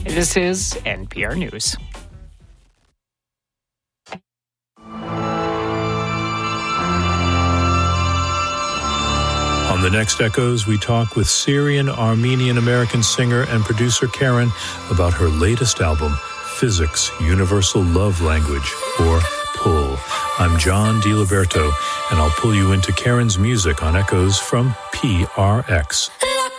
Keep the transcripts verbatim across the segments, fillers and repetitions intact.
This is N P R News. On the next Echoes, we talk with Syrian-Armenian-American singer and producer Karen about her latest album, Physics, Universal Love Language, or Pull. I'm John DiLiberto, and I'll pull you into Karen's music on Echoes from P R X.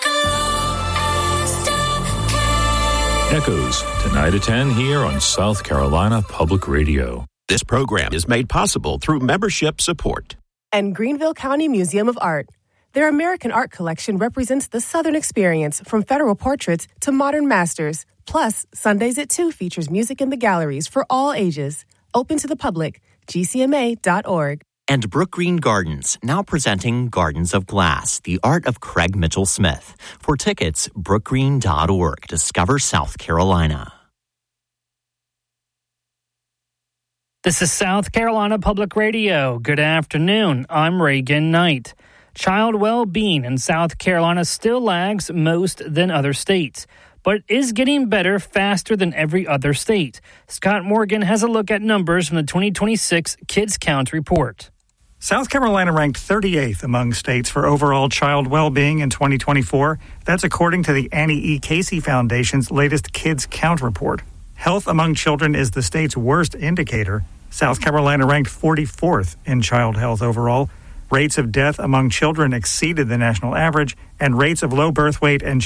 Echoes, tonight at ten here on South Carolina Public Radio. This program is made possible through membership support. And Greenville County Museum of Art. Their American art collection represents the Southern experience, from federal portraits to modern masters. Plus, Sundays at two features music in the galleries for all ages. Open to the public, G C M A dot org. And Brook Green Gardens, now presenting Gardens of Glass, the art of Craig Mitchell Smith. For tickets, brook green dot org. Discover South Carolina. This is South Carolina Public Radio. Good afternoon. I'm Reagan Knight. Child well-being in South Carolina still lags most than other states, but is getting better faster than every other state. Scott Morgan has a look at numbers from the twenty twenty-six Kids Count report. South Carolina ranked thirty-eighth among states for overall child well-being in twenty twenty-four. That's according to the Annie E. Casey Foundation's latest Kids Count report. Health among children is the state's worst indicator. South Carolina ranked forty-fourth in child health overall. Rates of death among children exceeded the national average, and rates of low birth weight and